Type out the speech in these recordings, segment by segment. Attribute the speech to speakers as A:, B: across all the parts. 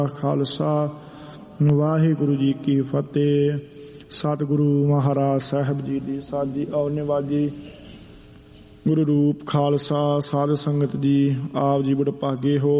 A: ਖਾਲਸਾ ਵਾਹਿਗੁਰੂ ਜੀ ਕੀ ਫਤਿਹ। ਸਤਿਗੁਰੂ ਮਹਾਰਾਜ ਸਾਹਿਬ ਜੀ ਦੀ ਸਾਜੀ ਔਰ ਨਿਵਾਜੀ ਗੁਰੂ ਰੂਪ ਖਾਲਸਾ ਸਾਧ ਸੰਗਤ ਜੀ, ਆਪ ਜੀ ਵਡਭਾਗੇ ਹੋ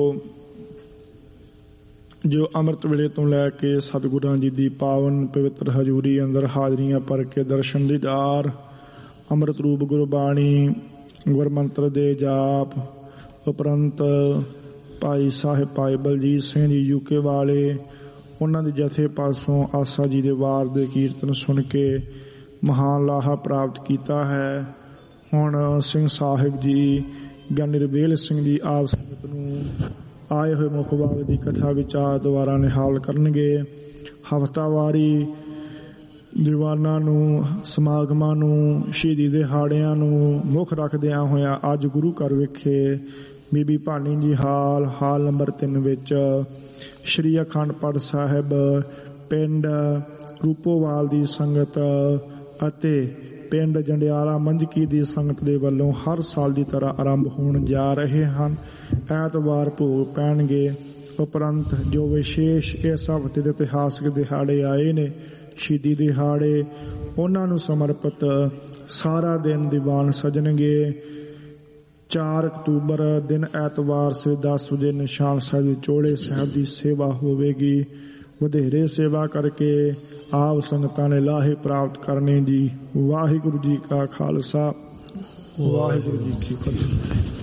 A: ਜੋ ਅੰਮ੍ਰਿਤ ਵੇਲੇ ਤੋਂ ਲੈ ਕੇ ਸਤਿਗੁਰਾਂ ਜੀ ਦੀ ਪਾਵਨ ਪਵਿੱਤਰ ਹਜ਼ੂਰੀ ਅੰਦਰ ਹਾਜ਼ਰੀਆਂ ਭਰ ਕੇ ਦਰਸ਼ਨ ਦੀਦਾਰ ਅੰਮ੍ਰਿਤ ਰੂਪ ਗੁਰਬਾਣੀ ਗੁਰਮੰਤਰ ਦੇ ਜਾਪ ਉਪਰੰਤ ਭਾਈ ਸਾਹਿਬ ਭਾਈ ਬਲਜੀਤ ਸਿੰਘ ਜੀ ਯੂਕੇ ਵਾਲੇ, ਉਹਨਾਂ ਦੇ ਜਥੇ ਪਾਸੋਂ ਆਸਾ ਜੀ ਦੇ ਵਾਰ ਦੇ ਕੀਰਤਨ ਸੁਣ ਕੇ ਮਹਾਨ ਲਾਹਾ ਪ੍ਰਾਪਤ ਕੀਤਾ ਹੈ। ਹੁਣ ਸਿੰਘ ਸਾਹਿਬ ਜੀ ਗਿਆਨੀ ਰਵੇਲ ਸਿੰਘ ਜੀ ਆਪ ਸੰਗਤ ਨੂੰ ਆਏ ਹੋਏ ਮੁੱਖ ਬਾਗ ਦੀ ਕਥਾ ਵਿਚਾਰ ਦੁਆਰਾ ਨਿਹਾਲ ਕਰਨਗੇ। ਹਫ਼ਤਾਵਾਰੀ ਦੀਵਾਨਾਂ ਨੂੰ, ਸਮਾਗਮਾਂ ਨੂੰ, ਸ਼ਹੀਦੀ ਦਿਹਾੜਿਆਂ ਨੂੰ ਮੁੱਖ ਰੱਖਦਿਆਂ ਹੋਇਆਂ ਅੱਜ ਗੁਰੂ ਘਰ ਵਿਖੇ ਬੀਬੀ ਭਾਨੀ ਜੀ ਹਾਲ ਨੰਬਰ 3 ਵਿੱਚ ਸ਼੍ਰੀ ਅਖੰਡ ਪਾਠ ਸਾਹਿਬ ਪਿੰਡ ਰੂਪੋਵਾਲ ਦੀ ਸੰਗਤ ਅਤੇ ਪਿੰਡ ਜੰਡਿਆਲਾ ਮੰਝਕੀ ਦੀ ਸੰਗਤ ਦੇ ਵੱਲੋਂ ਹਰ ਸਾਲ ਦੀ ਤਰ੍ਹਾਂ ਆਰੰਭ ਹੋਣ ਜਾ ਰਹੇ ਹਨ। ਐਤਵਾਰ ਭੋਗ ਪੈਣਗੇ। ਉਪਰੰਤ ਜੋ ਵਿਸ਼ੇਸ਼ ਇਸ ਹਫ਼ਤੇ ਦੇ ਇਤਿਹਾਸਕ ਦਿਹਾੜੇ ਆਏ ਨੇ, ਸ਼ਹੀਦੀ ਦਿਹਾੜੇ, ਉਹਨਾਂ ਨੂੰ ਸਮਰਪਿਤ ਸਾਰਾ ਦਿਨ ਦੀਵਾਨ ਸਜਣਗੇ। 4 ਅਕਤੂਬਰ ਦਿਨ ਐਤਵਾਰ ਸਵੇਰੇ 10 ਵਜੇ ਨਿਸ਼ਾਨ ਸਾਹਿਬ ਦੀ ਚੋਲੇ ਸਾਹਿਬ ਦੀ ਸੇਵਾ ਹੋਵੇਗੀ। ਵਧੇਰੇ ਸੇਵਾ ਕਰਕੇ ਆਪ ਸੰਗਤਾਂ ਨੇ ਲਾਹੇ ਪ੍ਰਾਪਤ ਕਰਨੇ ਜੀ। ਵਾਹਿਗੁਰੂ ਜੀ ਕਾ ਖਾਲਸਾ, ਵਾਹਿਗੁਰੂ ਜੀ ਕੀ ਫਤਿਹ।